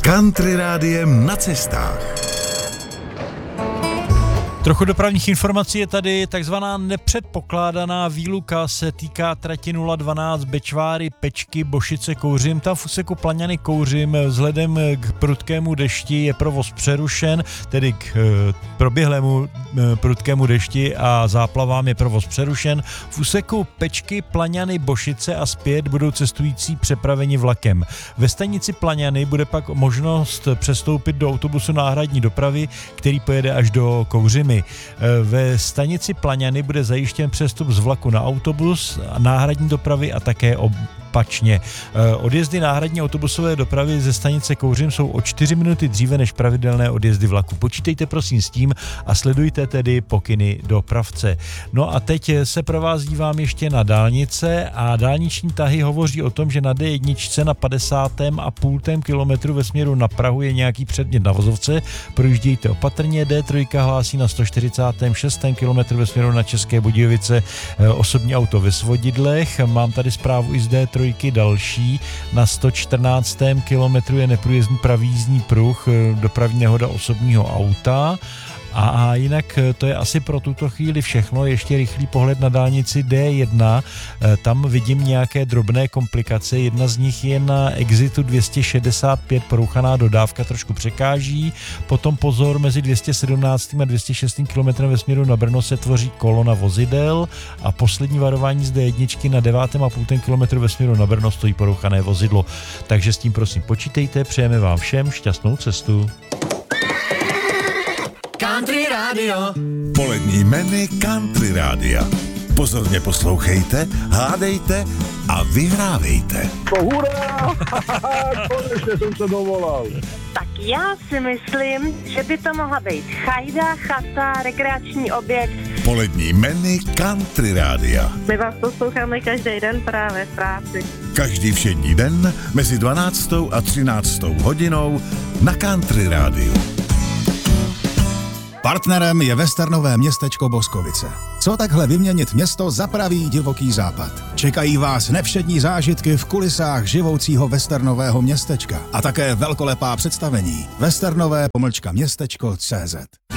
Country Rádiem na cestách. Trochu dopravních informací je tady. Takzvaná nepředpokládaná výluka se týká trati 012 Bečváry, Pečky, Bošice, Kouřim. Tam v úseku Plaňany Kouřim vzhledem k prudkému dešti je provoz přerušen, tedy k proběhlému prudkému dešti a záplavám je provoz přerušen. V úseku Pečky, Plaňany, Bošice a zpět budou cestující přepraveni vlakem. Ve stanici Plaňany bude pak možnost přestoupit do autobusu náhradní dopravy, který pojede až do Kouřimy. Ve stanici Plaňany bude zajištěn přestup z vlaku na autobus, náhradní dopravy a také opačně. Odjezdy náhradní autobusové dopravy ze stanice Kouřim jsou o 4 minuty dříve než pravidelné odjezdy vlaku. Počítejte prosím s tím a sledujte tedy pokyny dopravce. No a teď se pro vás dívám ještě na dálnice a dálniční tahy hovoří o tom, že na D1 na 50,5 kilometru ve směru na Prahu je nějaký předmět na vozovce. Projíždějte opatrně. D3 hlásí na 146 kilometru ve směru na České Budějovice osobní auto ve svodidlech. Mám tady zprávu i z D3 další. Na 114 kilometru je neprůjezdný pravý jízdní pruh, dopravní nehoda osobního auta. A jinak to je asi pro tuto chvíli všechno. Ještě rychlý pohled na dálnici D1. Tam vidím nějaké drobné komplikace. Jedna z nich je na exitu 265, porouchaná dodávka trošku překáží. Potom pozor, mezi 217 a 206 km ve směru na Brno se tvoří kolona vozidel. A poslední varování z D1 na 9,5 km ve směru na Brno stojí porouchané vozidlo. Takže s tím prosím počítejte. Přejeme vám všem šťastnou cestu. Country Radio. Polední menu Country Rádia. Pozorně poslouchejte, hádejte a vyhrávejte. Hurá! Konečně jsem se dovolal. Tak já si myslím, že by to mohla být chajda, chata, rekreační objekt. Polední menu Country Rádia. My vás posloucháme každý den právě v práci. Každý všední den mezi 12. a 13. hodinou na Country Rádiu. Partnerem je westernové městečko Boskovice. Co takhle vyměnit město za pravý divoký západ? Čekají vás nevšední zážitky v kulisách živoucího westernového městečka a také velkolepá představení westernové-městečko.cz.